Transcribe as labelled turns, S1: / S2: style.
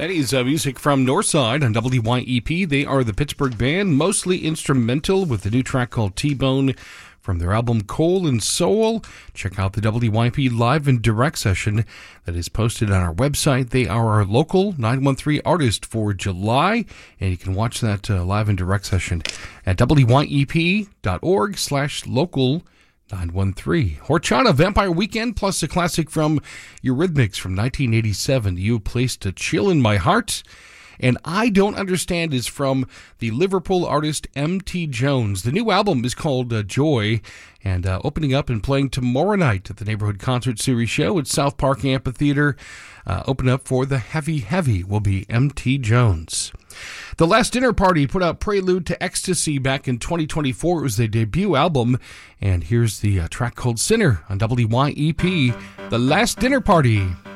S1: That is music from Northside on WYEP. They are the Pittsburgh band, mostly instrumental, with a new track called T-Bone from their album Coal and Soul. Check out the WYEP live and direct session that is posted on our website. They are our local 913 artist for July, and you can watch that live and direct session at wyep.org/local 913. Horchata Vampire Weekend, plus a classic from Eurythmics from 1987. You Placed a Chill in My Heart. And I Don't Understand is from the Liverpool artist M.T. Jones. The new album is called Joy, and opening up and playing tomorrow night at the Neighborhood Concert Series show at South Park Amphitheater. Open up for the Heavy will be M.T. Jones. The Last Dinner Party put out Prelude to Ecstasy back in 2024. It was their debut album, and here's the track called Sinner on WYEP, The Last Dinner Party.